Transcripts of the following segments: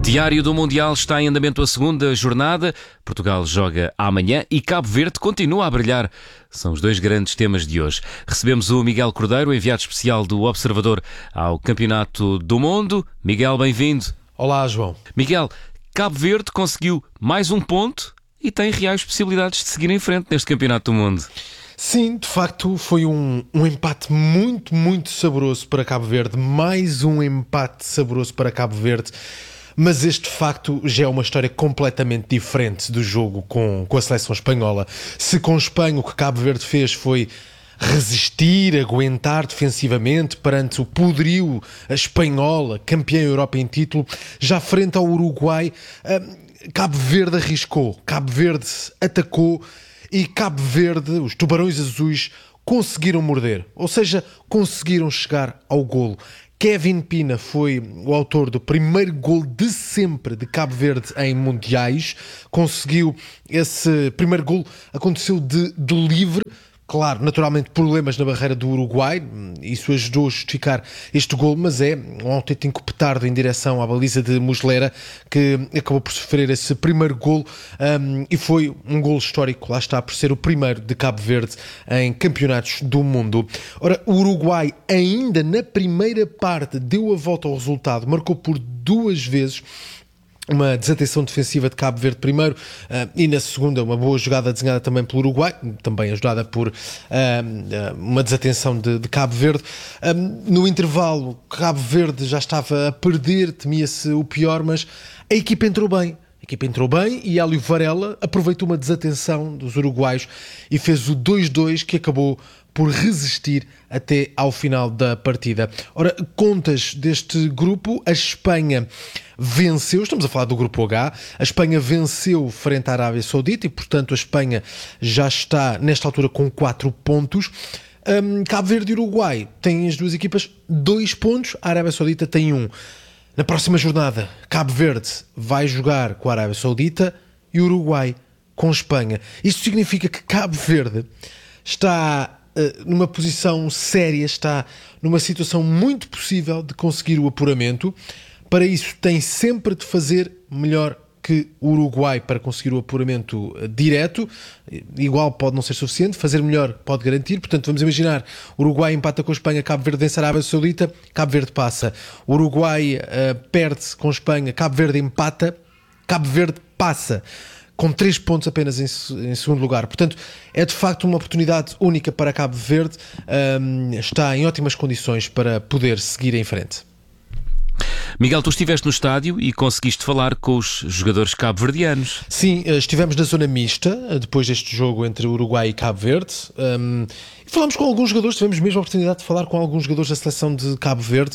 Diário do Mundial está em andamento a segunda jornada. Portugal joga amanhã e Cabo Verde continua a brilhar. São os dois grandes temas de hoje. Recebemos o Miguel Cordeiro, enviado especial do Observador ao Campeonato do Mundo. Miguel, bem-vindo. Olá, João. Miguel, Cabo Verde conseguiu mais um ponto e tem reais possibilidades de seguir em frente neste Campeonato do Mundo. Sim, de facto foi um empate muito saboroso para Cabo Verde. Mais um empate saboroso para Cabo Verde. Mas este, de facto, já é uma história completamente diferente do jogo com a seleção espanhola. Se com Espanha o que Cabo Verde fez foi resistir, aguentar defensivamente perante o poderio espanhola, campeã Europa em título, já frente ao Uruguai, Cabo Verde arriscou, Cabo Verde atacou e Cabo Verde, os tubarões azuis, conseguiram morder, ou seja, conseguiram chegar ao golo. Kevin Pina foi o autor do primeiro gol de sempre de Cabo Verde em mundiais. Conseguiu esse primeiro gol, aconteceu de livre. Claro, naturalmente problemas na barreira do Uruguai, isso ajudou a justificar este gol, mas é um autêntico petardo em direção à baliza de Muslera, que acabou por sofrer esse primeiro gol, e foi um gol histórico, lá está, por ser o primeiro de Cabo Verde em campeonatos do mundo. Ora, o Uruguai ainda na primeira parte deu a volta ao resultado, marcou por duas vezes. Uma desatenção defensiva de Cabo Verde primeiro, e na segunda uma boa jogada desenhada também pelo Uruguai, também ajudada por uma desatenção de Cabo Verde. No intervalo, Cabo Verde já estava a perder, temia-se o pior, mas a equipa entrou bem. E Hélio Varela aproveitou uma desatenção dos uruguaios e fez o 2-2 que acabou por resistir até ao final da partida. Ora, contas deste grupo, a Espanha venceu, estamos a falar do grupo H, a Espanha venceu frente à Arábia Saudita e, portanto, a Espanha já está, nesta altura, com 4 pontos. Cabo Verde e Uruguai têm as duas equipas 2 pontos, a Arábia Saudita tem 1. Na próxima jornada, Cabo Verde vai jogar com a Arábia Saudita e o Uruguai com a Espanha. Isto significa que Cabo Verde está numa posição séria, está numa situação muito possível de conseguir o apuramento. Para isso tem sempre de fazer melhor que o Uruguai para conseguir o apuramento direto. Igual pode não ser suficiente, fazer melhor pode garantir. Portanto, vamos imaginar, o Uruguai empata com a Espanha, Cabo Verde vence a Arábia Saudita, Cabo Verde passa. O Uruguai perde com a Espanha, Cabo Verde empata, Cabo Verde passa, com 3 pontos apenas em segundo lugar. Portanto, é de facto uma oportunidade única para Cabo Verde, está em ótimas condições para poder seguir em frente. Miguel, tu estiveste no estádio e conseguiste falar com os jogadores cabo-verdianos. Sim, estivemos na zona mista, depois deste jogo entre Uruguai e Cabo Verde, e falámos com alguns jogadores, tivemos mesmo a oportunidade de falar com alguns jogadores da seleção de Cabo Verde.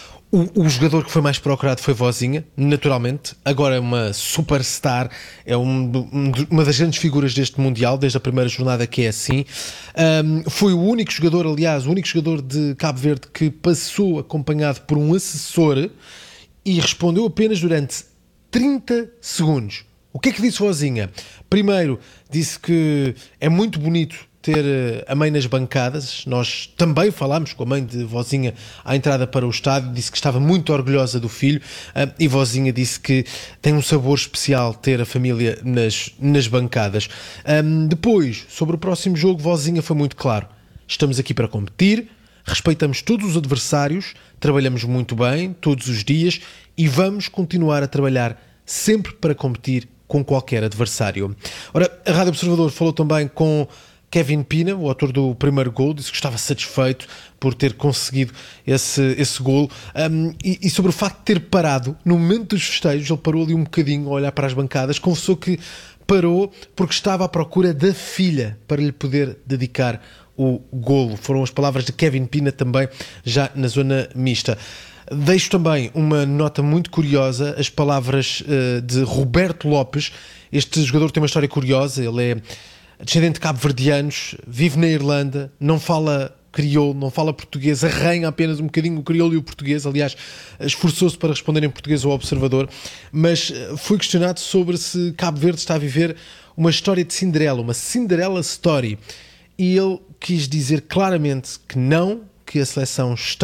O jogador que foi mais procurado foi Vozinha, naturalmente. Agora é uma superstar, é uma das grandes figuras deste Mundial, desde a primeira jornada que é assim. Foi o único jogador, aliás, o único jogador de Cabo Verde que passou acompanhado por um assessor e respondeu apenas durante 30 segundos. O que é que disse Vozinha? Primeiro, disse que é muito bonito ter a mãe nas bancadas. Nós também falámos com a mãe de Vozinha à entrada para o estádio, disse que estava muito orgulhosa do filho, e Vozinha disse que tem um sabor especial ter a família nas bancadas. Depois, sobre o próximo jogo, Vozinha foi muito claro: estamos aqui para competir, respeitamos todos os adversários, trabalhamos muito bem todos os dias e vamos continuar a trabalhar sempre para competir com qualquer adversário. Ora, a Rádio Observador falou também com Kevin Pina, o autor do primeiro gol, disse que estava satisfeito por ter conseguido esse gol, e sobre o facto de ter parado no momento dos festejos. Ele parou ali um bocadinho a olhar para as bancadas, confessou que parou porque estava à procura da filha para lhe poder dedicar o golo. Foram as palavras de Kevin Pina também já na zona mista. Deixo também uma nota muito curiosa, as palavras de Roberto Lopes. Este jogador tem uma história curiosa, ele é descendente de cabo-verdianos, vive na Irlanda, não fala crioulo, não fala português, arranha apenas um bocadinho o crioulo e o português. Aliás, esforçou-se para responder em português ao Observador, mas foi questionado sobre se Cabo Verde está a viver uma história de Cinderela, uma Cinderella Story, e ele quis dizer claramente que não, que a seleção está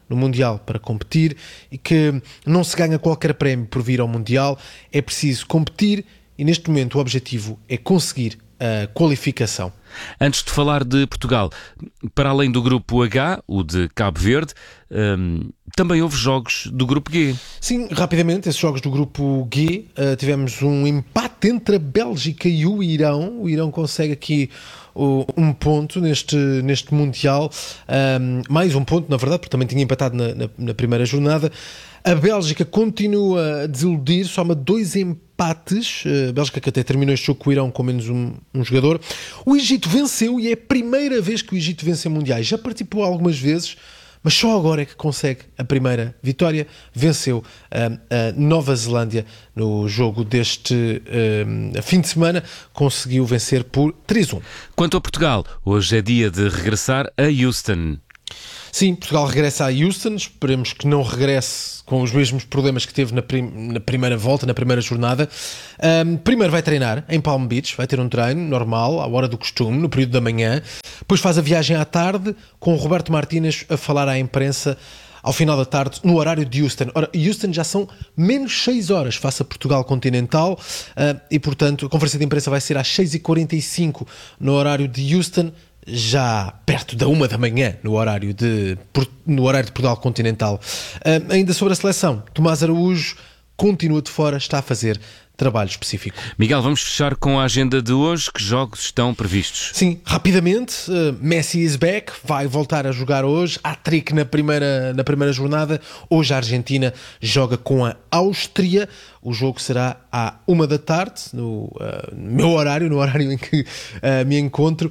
no Mundial para competir e que não se ganha qualquer prémio por vir ao Mundial, é preciso competir e neste momento o objetivo é conseguir a qualificação. Antes de falar de Portugal, para além do grupo H, o de Cabo Verde, também houve jogos do grupo G. Sim, rapidamente, esses jogos do grupo G, tivemos um empate entre a Bélgica e o Irão. O Irão consegue aqui um ponto neste Mundial, mais um ponto, na verdade, porque também tinha empatado na primeira jornada. A Bélgica continua a desiludir, soma 2 empates. A Bélgica que até terminou este jogo com o Irão com menos um jogador. O Egito venceu e é a primeira vez que o Egito vence em mundiais. Já participou algumas vezes, mas só agora é que consegue a primeira vitória. Venceu a Nova Zelândia no jogo deste fim de semana. Conseguiu vencer por 3-1. Quanto a Portugal, hoje é dia de regressar a Houston. Sim, Portugal regressa a Houston, esperemos que não regresse com os mesmos problemas que teve na primeira volta, na primeira jornada. Primeiro vai treinar em Palm Beach, vai ter um treino normal, à hora do costume, no período da manhã. Depois faz a viagem à tarde, com o Roberto Martínez a falar à imprensa ao final da tarde, no horário de Houston. Ora, Houston já são menos 6 horas face a Portugal continental e, portanto, a conferência de imprensa vai ser às 6h45 no horário de Houston, já perto da 1 da manhã no horário de Portugal continental. Ainda sobre a seleção, Tomás Araújo continua de fora, está a fazer trabalho específico. Miguel, vamos fechar com a agenda de hoje. Que jogos estão previstos? Sim, rapidamente, Messi is back, vai voltar a jogar hoje, hat-trick na primeira jornada. Hoje a Argentina joga com a Áustria. O jogo será à 1 da tarde, no meu horário, no horário em que me encontro.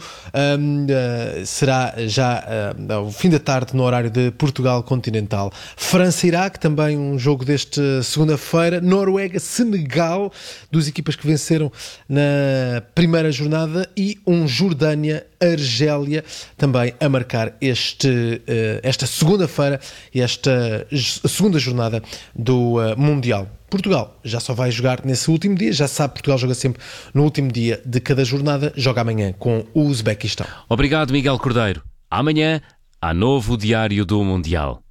Será já ao fim da tarde, no horário de Portugal continental. França-Iraque, também um jogo deste segunda-feira. Noruega-Senegal, duas equipas que venceram na primeira jornada. E um Jordânia-Argélia, também a marcar esta segunda-feira e esta segunda jornada do Mundial. Portugal já só vai jogar nesse último dia, já sabe, Portugal joga sempre no último dia de cada jornada, joga amanhã com o Uzbequistão. Obrigado, Miguel Cordeiro. Amanhã há novo Diário do Mundial.